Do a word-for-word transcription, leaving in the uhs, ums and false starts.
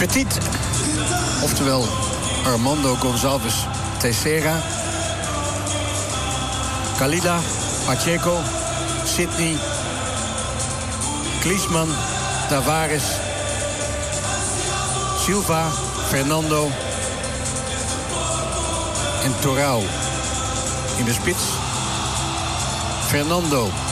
Petit, oftewel Armando Gonçalves Teixeira. Kalila, Pacheco, Sidney, Kliesman, Tavares, Silva, Fernando en Torau. In de spits Fernando,